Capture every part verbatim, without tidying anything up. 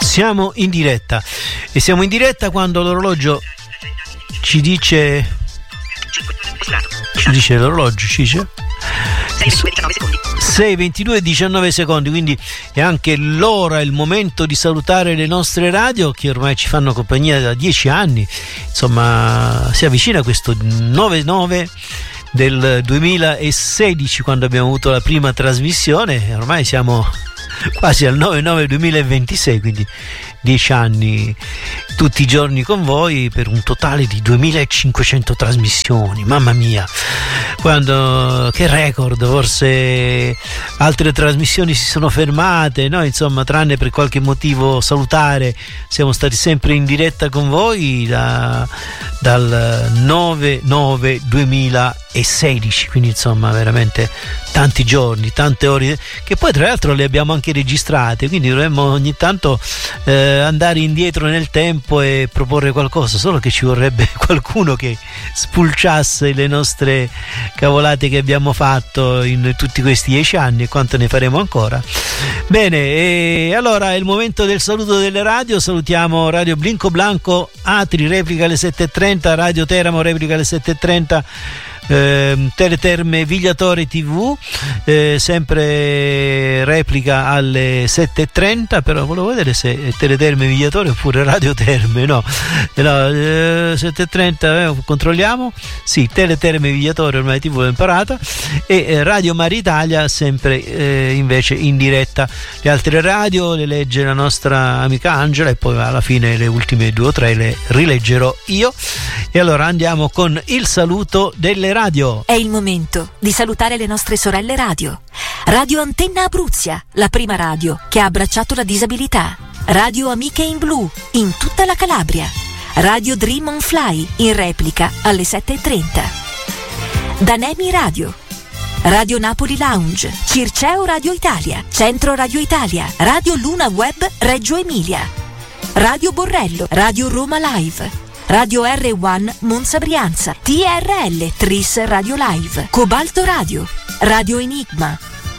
Siamo in diretta e siamo in diretta quando l'orologio ci dice ci dice l'orologio ci dice sei e ventidue e diciannove secondi, quindi è anche l'ora, il momento di salutare le nostre radio che ormai ci fanno compagnia da dieci anni. Insomma, si avvicina questo nove nove del duemilasedici, quando abbiamo avuto la prima trasmissione. Ormai siamo quasi al nove nove duemilaventisei, quindi dieci anni tutti i giorni con voi per un totale di duemilacinquecento trasmissioni. Mamma mia, quando, che record! Forse altre trasmissioni si sono fermate, noi insomma, tranne per qualche motivo salutare, siamo stati sempre in diretta con voi da, dal nove nove duemilasedici, quindi insomma veramente tanti giorni, tante ore, che poi tra l'altro le abbiamo anche registrate, quindi dovremmo ogni tanto eh, andare indietro nel tempo e proporre qualcosa, solo che ci vorrebbe qualcuno che spulciasse le nostre cavolate che abbiamo fatto in tutti questi dieci anni, e quanto ne faremo ancora. Bene, e allora è il momento del saluto delle radio. Salutiamo Radio Blinco Blanco Atri, replica alle sette e trenta, Radio Teramo, replica alle sette e trenta, Eh, Teleterme Vigliatore tivù, eh, sempre replica alle sette e trenta, però volevo vedere se è Teleterme Vigliatore oppure Radio Terme. No, no eh, sette e trenta, eh, controlliamo. Sì, Teleterme Vigliatore, ormai tivù l'ho imparata, e eh, Radio Maritalia sempre eh, invece in diretta. Le altre radio le legge la nostra amica Angela e poi alla fine le ultime due o tre le rileggerò io. E allora andiamo con il saluto delle radio. È il momento di salutare le nostre sorelle radio. Radio Antenna Abruzia, la prima radio che ha abbracciato la disabilità. Radio Amiche in Blu, in tutta la Calabria. Radio Dream on Fly, in replica alle sette e trenta. Danemi Radio. Radio Napoli Lounge, Circeo Radio Italia, Centro Radio Italia, Radio Luna Web Reggio Emilia. Radio Borrello, Radio Roma Live. Radio R uno Monza Brianza, T R L Tris Radio Live, Cobalto Radio, Radio Enigma,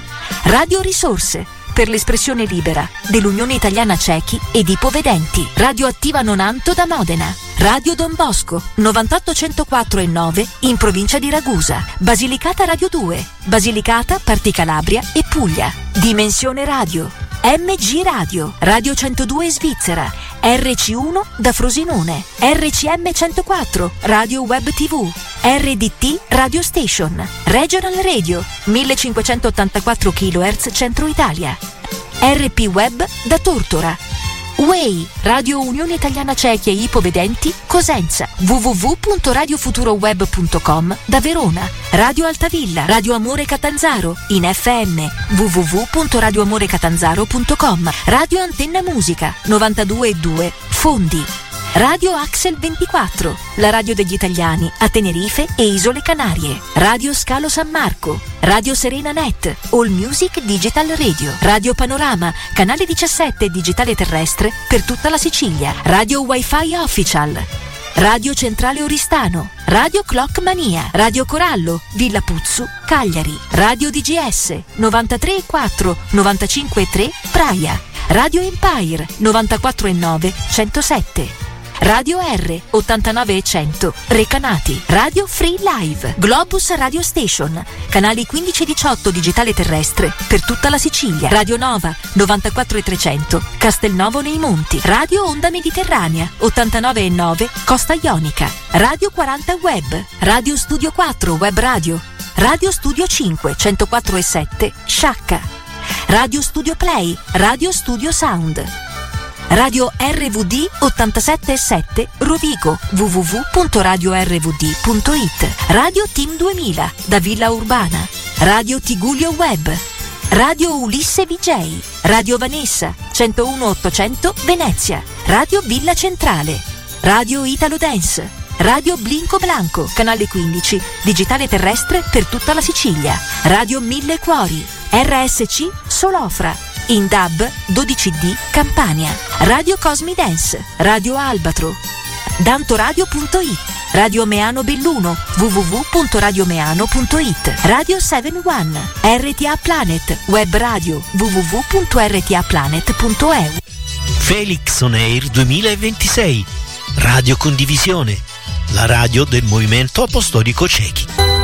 Radio Risorse per l'espressione libera dell'Unione Italiana Ciechi ed Ipovedenti, Radio Attiva Nonanto da Modena, Radio Don Bosco novantotto centoquattro e nove in provincia di Ragusa, Basilicata Radio due, Basilicata, Parti Calabria e Puglia, Dimensione Radio, M G Radio, Radio centodue Svizzera, R C uno da Frosinone, R C M centoquattro, Radio Web tivù, R D T Radio Station, Regional Radio, millecinquecentottantaquattro chilohertz Centro Italia, R P Web da Tortora, U E I, Radio Unione Italiana Ciechi e Ipovedenti, Cosenza, w w w punto radio futuro web punto com da Verona, Radio Altavilla, Radio Amore Catanzaro, in F M, w w w punto radio amore catanzaro punto com, Radio Antenna Musica, novantadue e due, Fondi, Radio Axel ventiquattro, la radio degli italiani a Tenerife e Isole Canarie, Radio Scalo San Marco, Radio Serena Net, All Music Digital Radio, Radio Panorama, canale diciassette digitale terrestre per tutta la Sicilia, Radio Wi-Fi Official, Radio Centrale Oristano, Radio Clock Mania, Radio Corallo, Villa Puzzu, Cagliari, Radio D G S, novantatré e quattro, novantacinque e tre, Praia, Radio Empire, novantaquattro e nove, centosette, Radio R, ottantanove e cento, Recanati, Radio Free Live, Globus Radio Station, canali quindici e diciotto digitale terrestre per tutta la Sicilia, Radio Nova, novantaquattro e trecento, Castelnuovo nei Monti, Radio Onda Mediterranea, ottantanove e nove, Costa Ionica, Radio quaranta Web, Radio Studio quattro Web Radio, Radio Studio cinque, centoquattro e sette, Sciacca, Radio Studio Play, Radio Studio Sound, Radio R V D ottantasette e sette Rovigo, w w w punto radio r v d punto i t, Radio Team duemila da Villa Urbana, Radio Tigulio Web, Radio Ulisse V J, Radio Vanessa, centouno ottocento Venezia, Radio Villa Centrale, Radio Italo Dance, Radio Blinco Blanco, canale quindici, digitale terrestre per tutta la Sicilia, Radio Mille Cuori, R S C Solofra, in D A B dodici D Campania, Radio Cosmi Dance, Radio Albatro, dantoradio punto it, Radio Meano Belluno, w w w punto radio meano punto i t, Radio sette uno, R T A Planet, Web Radio, w w w punto r t a planet punto e u. Felix On Air duemilaventisei, Radio Condivisione, la radio del Movimento Apostolico Cechi.